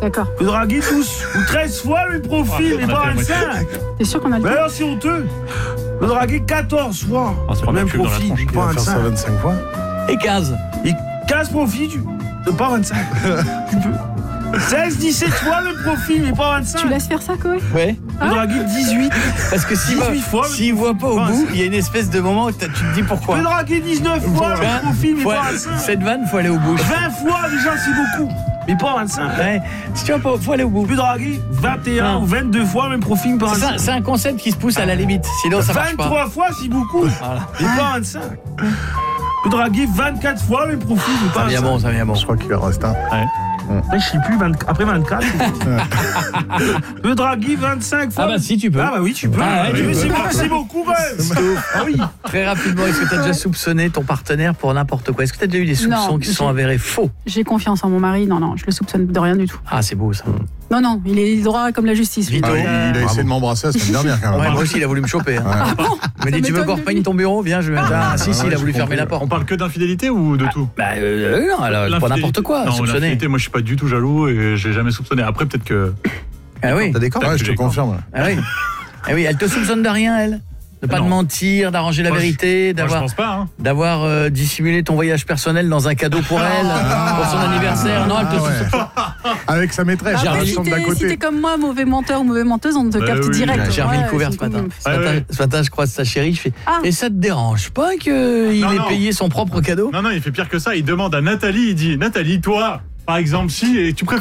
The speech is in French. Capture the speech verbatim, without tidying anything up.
D'accord. Peut draguer douze ou treize fois le profil, mais pas vingt-cinq. T'es sûr qu'on a le Mais temps? alors, c'est honteux. Peut draguer quatorze fois On se prend le même la pub dans la profil, tronche. mais Il pas va faire ça vingt-cinq. vingt-cinq fois. Et quinze. Et quinze profils, tu... de pas vingt-cinq. Tu peux. seize, dix-sept fois le profil, mais pas vingt-cinq. Tu laisses faire ça, Koé? Ouais. Peut draguer dix-huit. Parce que s'il dix-huit fois, ne voit pas au Ouais, bout, c'est- il y a une espèce de moment où tu te dis pourquoi. Peut draguer dix-neuf fois Hein, le profil, mais faut- pas vingt-cinq. Cette vanne, faut aller au bout. vingt fois déjà, c'est beaucoup. Mais pas vingt-cinq. Ouais. Si tu vois pas, faut aller au bout. Peut draguer vingt et un Non. ou vingt-deux fois le même profil, pas C'est ça, vingt-cinq. c'est un concept qui se pousse à la limite. Sinon, ça marche pas. vingt-trois fois, c'est beaucoup. Voilà. Mais pas vingt-cinq. Peut draguer vingt-quatre fois le même profil, mais pas Ça vient vingt-cinq. bon, ça vient bon. Je crois qu'il en reste un. Après, je sais plus, vingt après vingt-quatre. Peut draguer vingt-cinq fois. Ah bah si, tu peux. Ah bah oui, tu peux. Ah ouais, tu mais peux. c'est pas- c'est beaucoup quand même. Ah oui. Très rapidement, est-ce que tu as déjà soupçonné ton partenaire pour n'importe quoi? Est-ce que tu as déjà eu des soupçons Non, qui se j'ai- sont avérés faux? J'ai confiance en mon mari. Non, non, je le soupçonne de rien du tout. Ah, c'est beau ça. Non, non, il est droit comme la justice. lui. Vito. Ah, il, il a Bravo. essayé de m'embrasser la semaine dernière quand même. Ouais, moi aussi, il a voulu me choper. Hein. Ah bon? Il m'a dit, Ça tu veux m'étonne qu'on de reprenne lui. ton bureau? Viens, je vais. Ah, si, si, ouais, il a j'ai voulu fermer compris. la porte. On parle que d'infidélité ou de tout? Bah, euh, non, alors, pas L'infidélité- n'importe quoi, Non, soupçonner. l'infidélité, moi je suis pas du tout jaloux et j'ai jamais soupçonné. Après, peut-être que. Ah oui. T'as des cordes? Ouais, je te confirme. Ah oui. Ah oui, elle te soupçonne de rien, elle? De pas Non. de mentir, d'arranger la Moi, je- vérité, Moi, je d'avoir pense pas. Hein. d'avoir euh, dissimulé ton voyage personnel dans un cadeau pour elle, pour son anniversaire. Non, elle te Ah, ouais. soupçonne. Avec sa maîtresse, Après, dans la si chambre d'à t'es si t'es côté. comme moi, mauvais menteur ou mauvaise menteuse, on te Bah capte oui. direct. J'ai remis Ouais, le couvert c'est ce matin. cool. Ce matin, Ouais, ouais. ce matin, je croise sa chérie, je fais Ah. et ça te dérange pas qu'il Non, ait non. payé son propre cadeau? Non, non, il fait pire que ça. Il demande à Nathalie, il dit Nathalie, toi, par exemple, si, et tu préfères